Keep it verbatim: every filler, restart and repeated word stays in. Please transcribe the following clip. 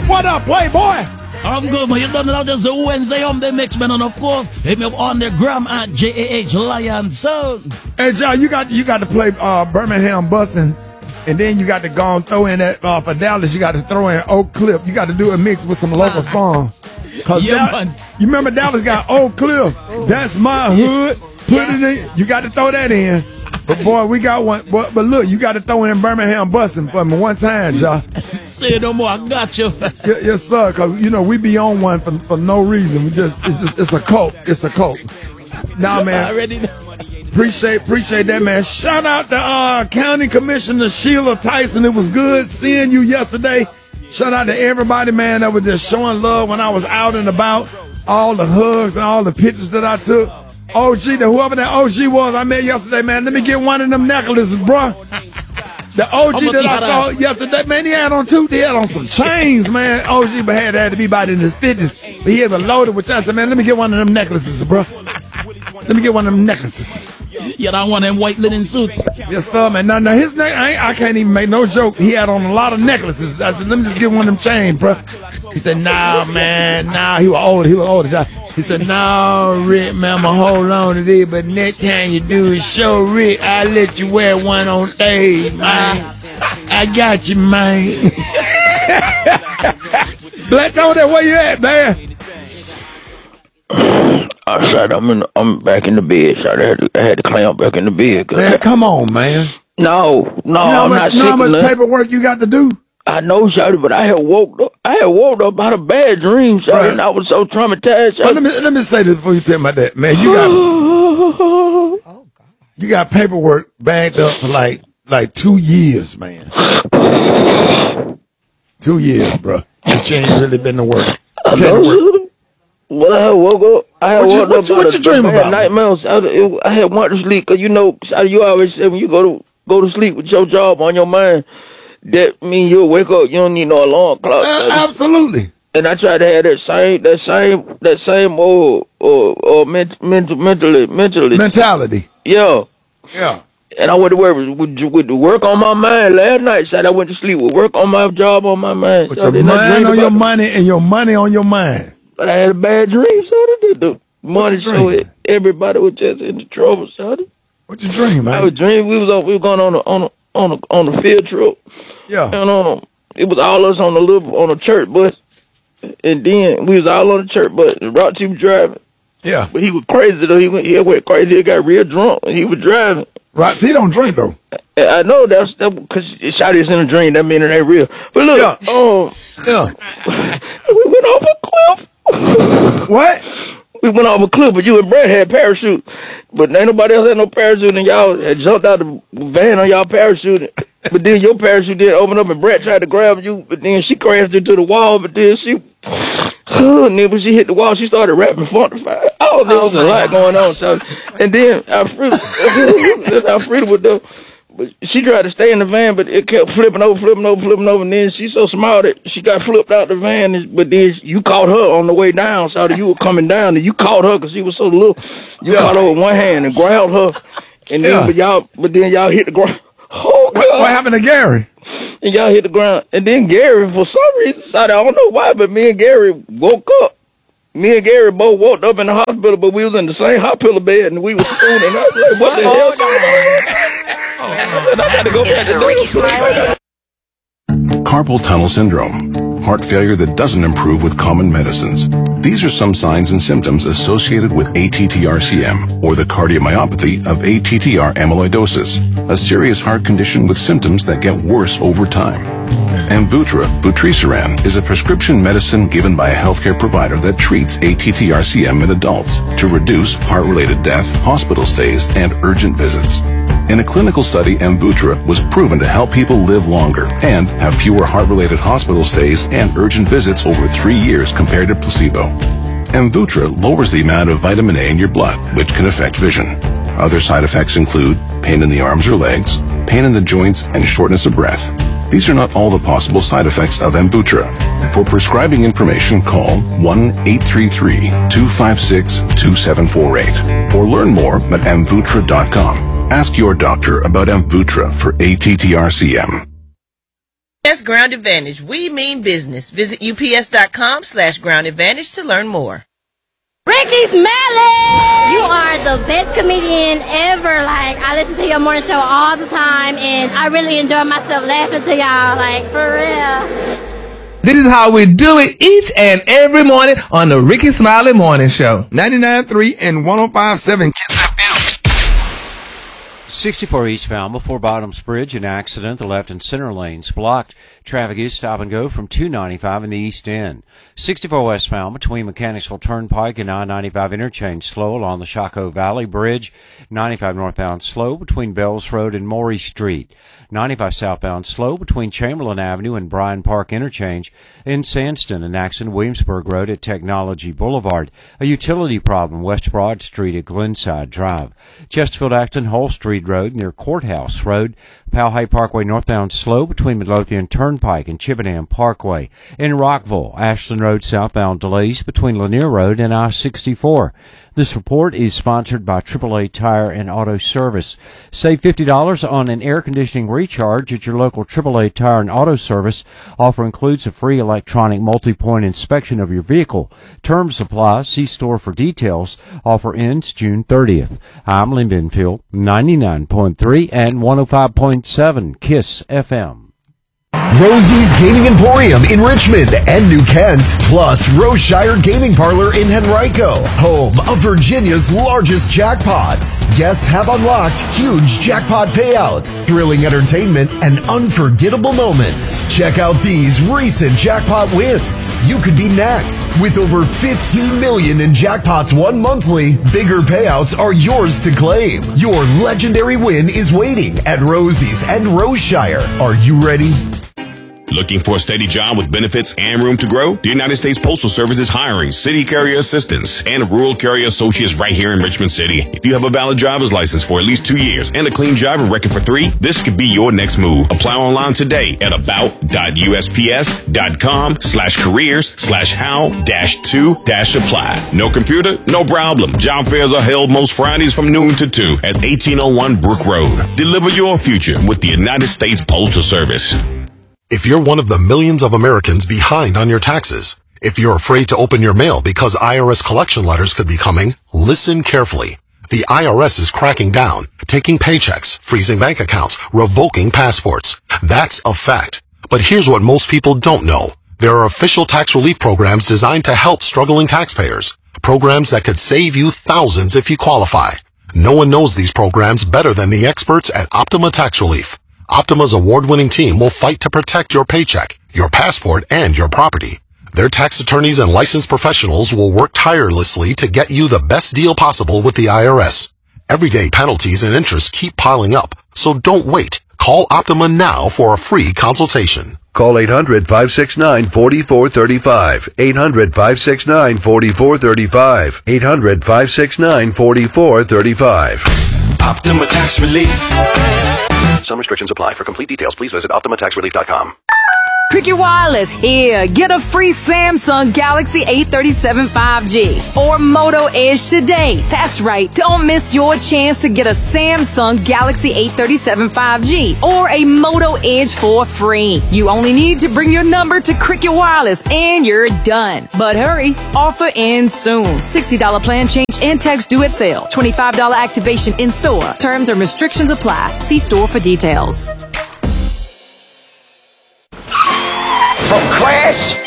What up, Playboy? I'm good, man. You done it out just a Wednesday on the mix, man. And of course, hit me up on the gram at J A H Lion Sound. Hey, John, you got you got to play uh, Birmingham Bussin', and then you got to go and throw in that uh, for Dallas. You got to throw in Oak Cliff. You got to do a mix with some local song. Cause Yeah, Dal- man. you remember Dallas got Oak Cliff. That's my hood. Put it in. You got to throw that in. But boy, we got one. But, but look, you got to throw in Birmingham Bussin' for me one time, John. Say no more. I got you. Yes, yes, sir. Cause you know we be on one for, for no reason. We just it's just it's a cult. It's a cult. Nah, man. Already. Appreciate appreciate that, man. Shout out to uh, County Commissioner Sheila Tyson. It was good seeing you yesterday. Shout out to everybody, man, that was just showing love when I was out and about. All the hugs and all the pictures that I took. O G, the whoever that O G was I met yesterday, man. Let me get one of them necklaces, bruh. The O G that I saw yesterday, man, he had on two, he had on some chains, man. O G, but had, had to be about in his fifties. But he had a loaded with I said, man, let me get one of them necklaces, bro. Let me get one of them necklaces. You don't want them white linen suits. Yes, sir, man. Now, now his neck, I, ain't- I can't even make no joke. He had on a lot of necklaces. I said, let me just get one of them chains, bro. He said, nah, man, nah. He was old. He was older. He said, nah, Rick, man, I'ma hold on to this, but next time you do a show, Rick, I'll let you wear one on stage, man. I got you, man. Black Tony, where you at, man? I said I'm in. I'm back in the bed. So I had to, I had to climb back in the bed. Cause Man, come on, man. no, no, You know how I'm much, not you know how sick much enough. paperwork you got to do? I know, Shawty, but I had woke up. I had woke up out of bad dreams, Shawty, Right. and I was so traumatized. Well, let me let me say this before you tell me about that, man. You got you got paperwork bagged up for like like two years, man. Two years, bro. That you ain't really been to work. I Can't work. know. Well, I had woke up. I had What you- woke what up. you- what out you of dream bad about? Nightmares. I, it, I had wanted to sleep because you know, Shawty, you always say when you go to go to sleep with your job on your mind, that mean you'll wake up. You don't need no alarm clock. Uh, Shawty. absolutely. And I tried to have that same, that same, that same old, or, or ment, mental, mentally, mentally. Mentality. Yeah. Yeah. And I went to work with, with, with the work on my mind last night. Said I went to sleep with work on my job on my mind. With So your then I mind dreamed on your about- money and your money on your mind. But I had a bad dream, so the, the money, you so dream? it, everybody was just in the trouble, so What you dream, I man? was dreaming we was on, we was going on a, on a, on a, on a field trip. Yeah. And um, it was all us on the little, on a church bus. And then we was all on the church bus. And Roxy was driving. Yeah. But he was crazy, though. He went, he went crazy. He got real drunk. And he was driving. Right. He don't drink though. And I know that's because it shot us in a dream. That mean it ain't real. But look, Yeah. um, Yeah. we went off a cliff. What? We went off a cliff, but you and Brett had parachute. But ain't nobody else had no parachute, and y'all had jumped out the van on y'all parachute. But then your parachute didn't open up, and Brett tried to grab you, but then she crashed into the wall, but then she, and then when she hit the wall, she started rapping Funkified. Oh, there was a lot going on, so, and then Alfreda, Alfreda was there, but she tried to stay in the van, but it kept flipping over, flipping over, flipping over, and then she's so small that she got flipped out the van, and- but then you caught her on the way down, so that you were coming down, and you caught her because she was so little. You Yeah. caught her with one hand and grabbed her, and then, Yeah. but y'all, but then y'all hit the ground. Oh, God. What, what happened to Gary? And y'all hit the ground. And then Gary, for some reason, I don't know why, but me and Gary woke up. Me and Gary both woke up in the hospital, but we was in the same hospital bed, and we was spooning. I was like, what the hell? And I had to go back to the Carpal tunnel syndrome, heart failure that doesn't improve with common medicines. These are some signs and symptoms associated with A T T R C M, or the cardiomyopathy of A T T R amyloidosis, a serious heart condition with symptoms that get worse over time. Amvuttra, vutrisiran, is a prescription medicine given by a healthcare provider that treats A T T R C M in adults to reduce heart-related death, hospital stays, and urgent visits. In a clinical study, Amvuttra was proven to help people live longer and have fewer heart-related hospital stays and urgent visits over three years compared to placebo. Amvuttra lowers the amount of vitamin A in your blood, which can affect vision. Other side effects include pain in the arms or legs, pain in the joints, and shortness of breath. These are not all the possible side effects of Amvuttra. For prescribing information, call one eight three three, two five six, two seven four eight or learn more at amvuttra dot com. Ask your doctor about Amvuttra for A T T R C M. S Ground Advantage. We mean business. Visit ups.com slash ground advantage to learn more. Ricky Smiley! You are the best comedian ever. Like, I listen to your morning show all the time, and I really enjoy myself laughing to y'all, like, for real. This is how we do it each and every morning on the Ricky Smiley Morning Show. ninety-nine point three and one oh five point seven Kiss F M. sixty-four eastbound before Bottoms Bridge, an accident. The left and center lanes blocked. Traffic is stop and go from two ninety-five in the east end. sixty-four westbound between Mechanicsville Turnpike and I ninety-five interchange slow along the Shockoe Valley Bridge. ninety-five northbound slow between Bells Road and Maury Street. ninety-five southbound slow between Chamberlain Avenue and Bryan Park interchange. In Sandston, an accident Williamsburg Road at Technology Boulevard. A utility problem West Broad Street at Glenside Drive. Chesterfield Acton Hull Street Road near Courthouse Road. Poway Parkway northbound slow between Midlothian Turnpike and Chippenham Parkway. In Rockville, Ashland Road southbound delays between Lanier Road and I sixty-four. This report is sponsored by triple A Tire and Auto Service. Save fifty dollars on an air conditioning recharge at your local triple A Tire and Auto Service. Offer includes a free electronic multi-point inspection of your vehicle. Terms apply. See store for details. Offer ends June thirtieth. I'm Lynn Benfield, ninety-nine point three and one oh five point seven Kiss F M. Rosie's Gaming Emporium in Richmond and New Kent, plus Roseshire Gaming Parlor in Henrico, home of Virginia's largest jackpots. Guests have unlocked huge jackpot payouts, thrilling entertainment, and unforgettable moments. Check out these recent jackpot wins. You could be next. With over fifteen million dollars in jackpots won monthly, bigger payouts are yours to claim. Your legendary win is waiting at Rosie's and Roseshire. Are you ready? Looking for a steady job with benefits and room to grow? The United States Postal Service is hiring city carrier assistants and rural carrier associates right here in Richmond City. If you have a valid driver's license for at least two years and a clean driver record for three, this could be your next move. Apply online today at about.usps.com slash careers slash how dash two dash apply. No computer? No problem. Job fairs are held most Fridays from noon to two at eighteen oh one Brook Road. Deliver your future with the United States Postal Service. If you're one of the millions of Americans behind on your taxes, if you're afraid to open your mail because I R S collection letters could be coming, listen carefully. The I R S is cracking down, taking paychecks, freezing bank accounts, revoking passports. That's a fact. But here's what most people don't know. There are official tax relief programs designed to help struggling taxpayers. Programs that could save you thousands if you qualify. No one knows these programs better than the experts at Optima Tax Relief. Optima's award-winning team will fight to protect your paycheck, your passport, and your property. Their tax attorneys and licensed professionals will work tirelessly to get you the best deal possible with the I R S. Everyday penalties and interest keep piling up, so don't wait. Call Optima now for a free consultation. Call eight hundred, five six nine, four four three five. eight hundred, five six nine, four four three five. eight hundred, five six nine, four four three five. Optima Tax Relief. Some restrictions apply. For complete details, please visit optima tax relief dot com. Cricket Wireless here. Get a free Samsung Galaxy A thirty-seven five G or Moto Edge today. That's right. Don't miss your chance to get a Samsung Galaxy A thirty-seven five G or a Moto Edge for free. You only need to bring your number to Cricket Wireless and you're done. But hurry, offer ends soon. sixty dollars plan change and tax due at sale. twenty-five dollars activation in store. Terms and restrictions apply. See store for details. From Crash